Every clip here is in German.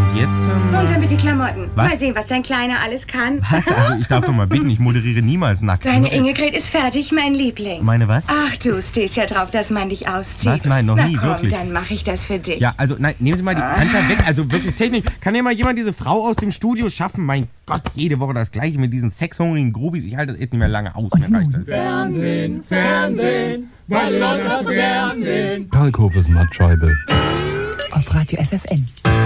und jetzt... Runter mit die Klamotten. Was? Mal sehen, was dein Kleiner alles kann. Was? Also ich darf doch mal bitten, ich moderiere niemals nackt. Deine Ingrid ist fertig, mein Liebling. Meine was? Ach, du stehst ja drauf, dass man dich auszieht. Was? Nein, noch nie, Na komm, wirklich. Dann mache ich das für dich. Ja, also nein, nehmen Sie mal die Hand da weg. Also wirklich Technik. Kann ja mal jemand diese Frau aus dem Studio schaffen? Mein Gott, jede Woche das Gleiche mit diesen sexhungrigen Grubis. Ich halte das echt nicht mehr lange aus. Mir reicht das. Fernsehen, Fernsehen, weil die Leute das so gern sehen. Kalkhofes Mattscheibe. Auf Radio FFN.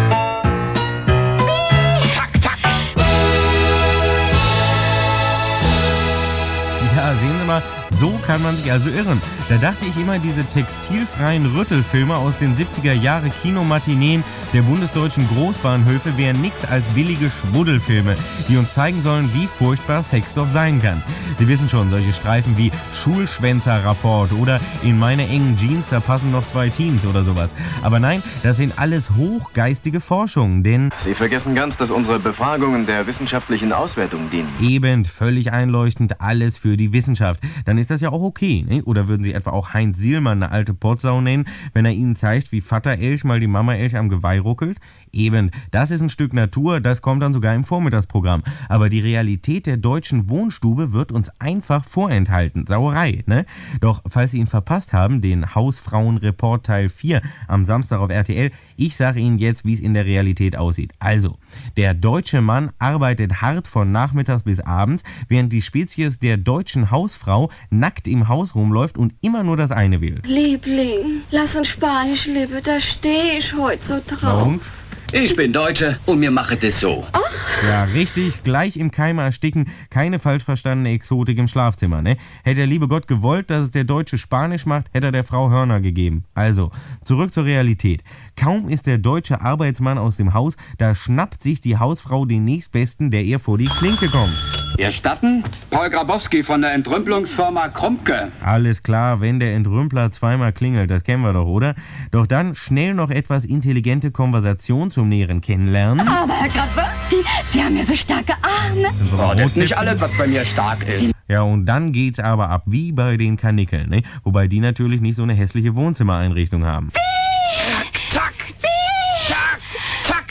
Ja, sehen Sie mal, so kann man sich also irren. Da dachte ich immer, diese textilfreien Rüttelfilme aus den 70er Jahre Kinomatineen der bundesdeutschen Großbahnhöfe wären nix als billige Schmuddelfilme, die uns zeigen sollen, wie furchtbar Sex doch sein kann. Sie wissen schon, solche Streifen wie Schulschwänzer-Rapport oder in meine engen Jeans, da passen noch 2 Teams oder sowas. Aber nein, das sind alles hochgeistige Forschungen, denn... Sie vergessen ganz, dass unsere Befragungen der wissenschaftlichen Auswertung dienen. Eben, völlig einleuchtend, alles für die Wissenschaft. Dann ist das ja auch okay, ne? Oder würden Sie etwa auch Heinz Sielmann eine alte Potsau nennen, wenn er Ihnen zeigt, wie Vater Elch mal die Mama Elch am Geweih ruckelt? Eben, das ist ein Stück Natur, das kommt dann sogar im Vormittagsprogramm. Aber die Realität der deutschen Wohnstube wird uns einfach vorenthalten. Sauerei, ne? Doch falls Sie ihn verpasst haben, den Hausfrauenreport Teil 4 am Samstag auf RTL, ich sage Ihnen jetzt, wie es in der Realität aussieht. Also, der deutsche Mann arbeitet hart von nachmittags bis abends, während die Spezies der deutschen Hausfrau nackt im Haus rumläuft und immer nur das eine will. Liebling, lass uns Spanisch leben, da stehe ich heute so drauf. Und? Ich bin Deutscher und mir mache das so. Ja, richtig, gleich im Keime ersticken, keine falsch verstandene Exotik im Schlafzimmer, ne? Hätte der liebe Gott gewollt, dass es der Deutsche Spanisch macht, hätte er der Frau Hörner gegeben. Also, zurück zur Realität. Kaum ist der deutsche Arbeitsmann aus dem Haus, da schnappt sich die Hausfrau den nächstbesten, der ihr vor die Klinke kommt. Erstatten? Paul Grabowski von der Entrümpelungsfirma Kromke. Alles klar, wenn der Entrümpler zweimal klingelt, das kennen wir doch, oder? Doch dann schnell noch etwas intelligente Konversation zum näheren Kennenlernen. Aber Herr Grabowski, Sie haben ja so starke Arme. Das nicht alles, was bei mir stark ist. Ja, und dann geht's aber ab wie bei den Kanickeln, ne? Wobei die natürlich nicht so eine hässliche Wohnzimmereinrichtung haben. Zack, zack, zack,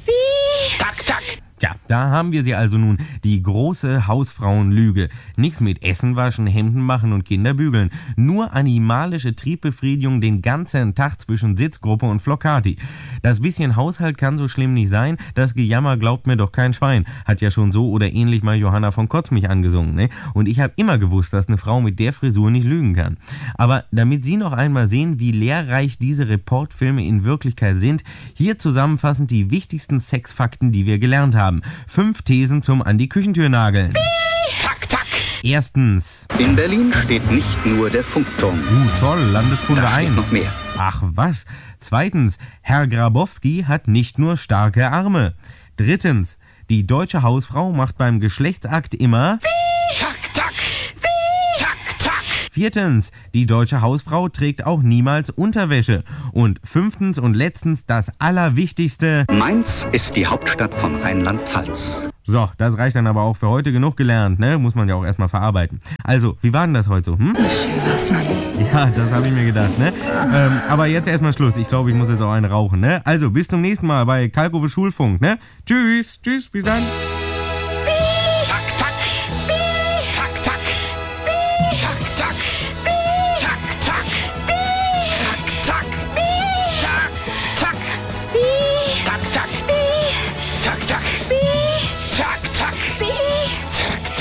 zack, zack. Tja, da haben wir sie also nun, die große Hausfrauenlüge. Nichts mit Essen waschen, Hemden machen und Kinder bügeln. Nur animalische Triebbefriedigung den ganzen Tag zwischen Sitzgruppe und Flocati. Das bisschen Haushalt kann so schlimm nicht sein, das Gejammer glaubt mir doch kein Schwein. Hat ja schon so oder ähnlich mal Johanna von Kotzmich angesungen, ne? Und ich habe immer gewusst, dass eine Frau mit der Frisur nicht lügen kann. Aber damit Sie noch einmal sehen, wie lehrreich diese Reportfilme in Wirklichkeit sind, hier zusammenfassend die wichtigsten Sexfakten, die wir gelernt haben. 5 Thesen zum an die Küchentür nageln. Zack, zack. Erstens. In Berlin steht nicht nur der Funkturm. Toll, Landeskunde Da 1. steht noch mehr. Ach was. Zweitens. Herr Grabowski hat nicht nur starke Arme. Drittens. Die deutsche Hausfrau macht beim Geschlechtsakt immer... Zack, zack. Zack, zack. Viertens, die deutsche Hausfrau trägt auch niemals Unterwäsche. Und fünftens und letztens das Allerwichtigste. Mainz ist die Hauptstadt von Rheinland-Pfalz. So, das reicht dann aber auch für heute, genug gelernt, ne? Muss man ja auch erstmal verarbeiten. Also, wie war denn das heute so, hm? Schön war's noch nie. Ja, das habe ich mir gedacht, ne? Aber jetzt erstmal Schluss. Ich glaube, ich muss jetzt auch eine rauchen, ne? Also, bis zum nächsten Mal bei Kalkhofes Schulfunk, ne? Tschüss, bis dann.